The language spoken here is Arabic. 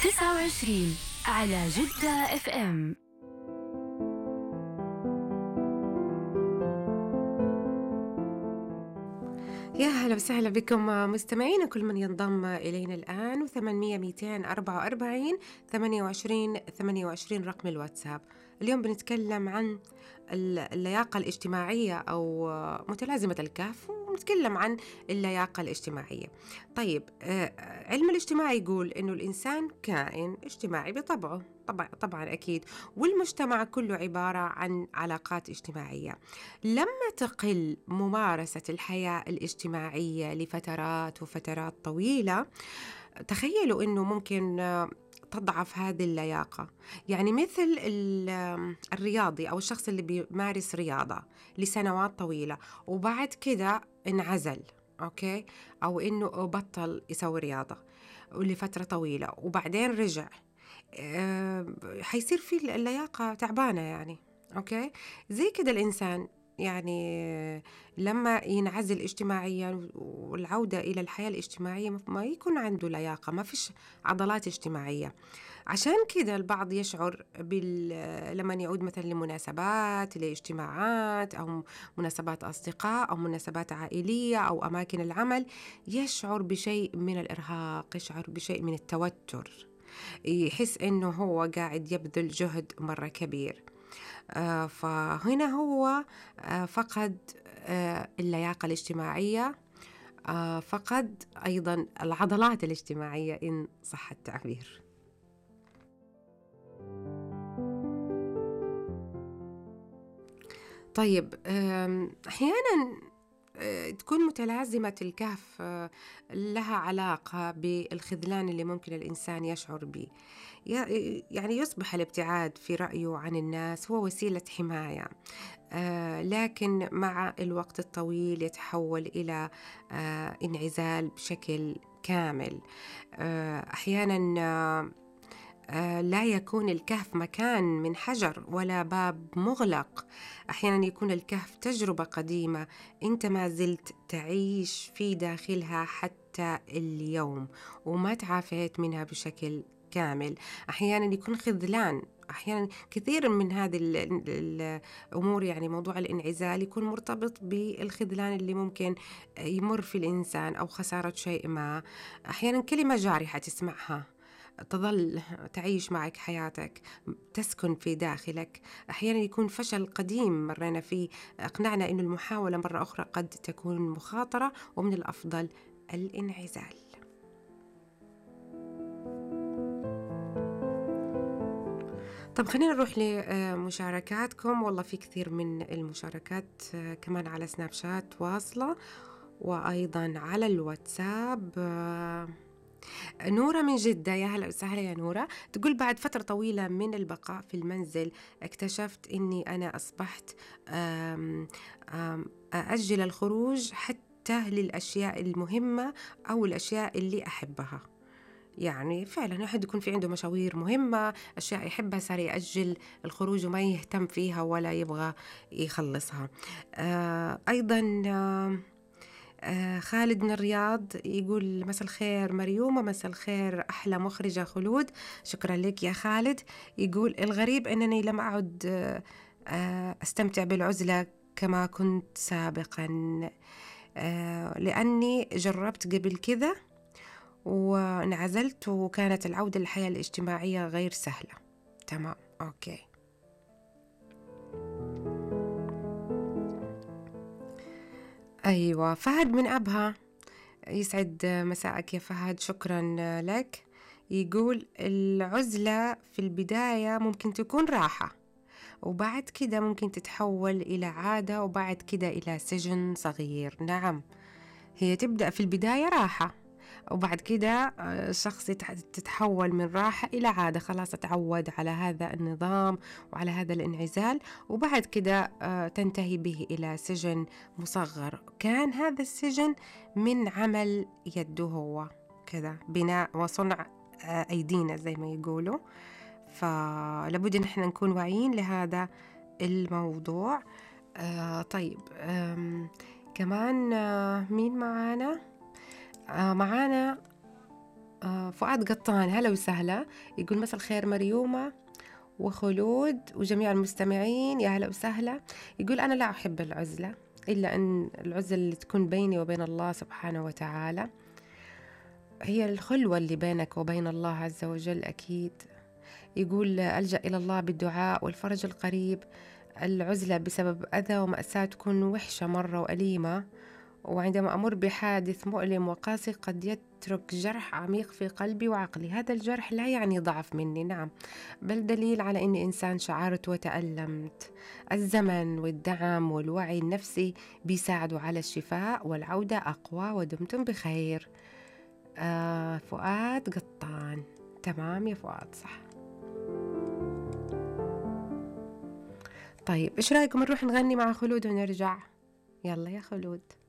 29 على جدة اف ام. يا هلا وسهلا بكم مستمعين كل من ينضم إلينا الآن. 800 244 28 رقم الواتساب. اليوم بنتكلم عن اللياقة الاجتماعية أو متلازمة الكهف، ونتكلم عن اللياقة الاجتماعية. طيب، علم الاجتماع يقول إنه الإنسان كائن اجتماعي بطبعه، طبعا أكيد، والمجتمع كله عبارة عن علاقات اجتماعية. لما تقل ممارسة الحياة الاجتماعية لفترات وفترات طويلة، تخيلوا إنه ممكن تضعف هذه اللياقة. يعني مثل الرياضي أو الشخص اللي بيمارس رياضة لسنوات طويلة وبعد كده انعزل، أوكي، أو إنه بطل يسوي رياضة لفترة طويلة وبعدين رجع، حيصير في اللياقة تعبانة يعني. أوكي، زي كده الإنسان يعني لما ينعزل اجتماعيا والعودة إلى الحياة الاجتماعية ما يكون عنده لياقة، ما فيش عضلات اجتماعية. عشان كده البعض يشعر لما يعود مثلا لمناسبات، لاجتماعات أو مناسبات أصدقاء أو مناسبات عائلية أو أماكن العمل، يشعر بشيء من الإرهاق، يشعر بشيء من التوتر، يحس إنه هو قاعد يبذل جهد مرة كبير. فهنا هو فقد اللياقة الاجتماعية، فقد أيضا العضلات الاجتماعية إن صح التعبير. طيب، أحيانا تكون متلازمة الكهف لها علاقة بالخذلان اللي ممكن الإنسان يشعر به. يعني يصبح الابتعاد في رأيه عن الناس هو وسيلة حماية، لكن مع الوقت الطويل يتحول إلى انعزال بشكل كامل. أحيانا لا يكون الكهف مكان من حجر ولا باب مغلق. أحيانا يكون الكهف تجربة قديمة أنت ما زلت تعيش في داخلها حتى اليوم وما تعافيت منها بشكل كامل. أحيانا يكون خذلان، أحيانا كثير من هذه الأمور، يعني موضوع الانعزال يكون مرتبط بالخذلان اللي ممكن يمر في الإنسان أو خسارة شيء ما. أحيانا كلمة جارحة تسمعها تظل تعيش معك حياتك، تسكن في داخلك. أحيانا يكون فشل قديم مرينا فيه، أقنعنا أن المحاولة مرة أخرى قد تكون مخاطرة، ومن الأفضل الانعزال. طب خلينا نروح لمشاركاتكم. والله في كثير من المشاركات كمان على سناب شات واصلة، وأيضا على الواتساب. نورة من جدة، يا هلا وسهلا يا نورة. تقول بعد فترة طويلة من البقاء في المنزل اكتشفت أني أنا أصبحت أأجل الخروج حتى للأشياء المهمة أو الأشياء اللي أحبها. يعني فعلا أحد يكون في عنده مشاوير مهمة، أشياء يحبها، صار يأجل الخروج وما يهتم فيها ولا يبغى يخلصها. أيضا خالد من الرياض يقول مساء الخير مريومة، مساء الخير أحلى مخرجة خلود، شكرا لك يا خالد. يقول الغريب أنني لم أعد أستمتع بالعزلة كما كنت سابقا، لأني جربت قبل كذا وانعزلت وكانت العودة للحياة الاجتماعية غير سهلة. تمام، أوكي. أيوة، فهد من أبها، يسعد مساءك يا فهد، شكرا لك. يقول العزلة في البداية ممكن تكون راحة، وبعد كده ممكن تتحول إلى عادة، وبعد كده إلى سجن صغير. نعم، هي تبدأ في البداية راحة، وبعد كده الشخص تتحول من راحة إلى عادة، خلاص تعود على هذا النظام وعلى هذا الانعزال، وبعد كده تنتهي به إلى سجن مصغر. كان هذا السجن من عمل يده هو، كذا بناء وصنع أيدينا زي ما يقولوا. فلابد إن احنا نكون واعيين لهذا الموضوع. طيب، كمان مين معانا؟ معانا فؤاد قطان، هلا وسهلا. يقول مساء الخير مريومة وخلود وجميع المستمعين، يا هلا وسهلا. يقول أنا لا أحب العزلة إلا أن العزلة اللي تكون بيني وبين الله سبحانه وتعالى، هي الخلوة اللي بينك وبين الله عز وجل أكيد. يقول ألجأ إلى الله بالدعاء والفرج القريب. العزلة بسبب أذى ومأساة تكون وحشة مرة وأليمة، وعندما أمر بحادث مؤلم وقاسي قد يترك جرح عميق في قلبي وعقلي. هذا الجرح لا يعني ضعف مني، نعم، بل دليل على أني إنسان شعرت وتألمت. الزمن والدعم والوعي النفسي بيساعدوا على الشفاء والعودة أقوى، ودمتم بخير. فؤاد قطان. تمام يا فؤاد، صح. طيب إيش رأيكم نروح نغني مع خلود ونرجع؟ يلا يا خلود.